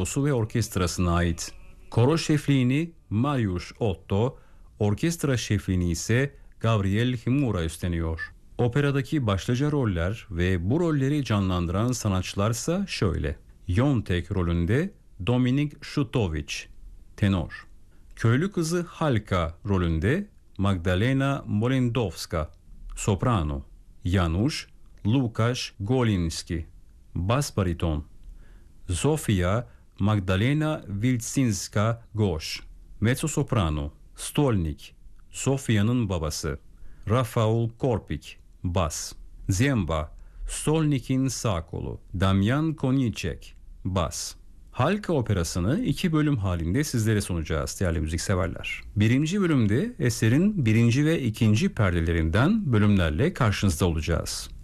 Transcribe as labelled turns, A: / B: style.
A: korosu ve orkestrasına ait. Koro şefliğini Mariusz Otto, orkestra şefliğini ise Gabriel Himura üstleniyor. Operadaki başlıca roller ve bu rolleri canlandıran sanatçılarsa şöyle: Yontek rolünde Dominik Szutovic, tenor. Köylü kızı Halka rolünde Magdalena Molendowska, soprano. Janusz Łukasz Golinski, bas bariton. Zofia Magdalena Wilczynska-Gosz, mezzo soprano. Stolnik, Sofia'nın babası. Rafaul Korpik, bas. Zemba, Stolnik'in sağ kolu. Damyan Konieczek, bas. Halka operasını 2 bölüm halinde sizlere sunacağız değerli müzikseverler. 1. bölümde eserin 1. ve 2. perdelerinden bölümlerle karşınızda olacağız.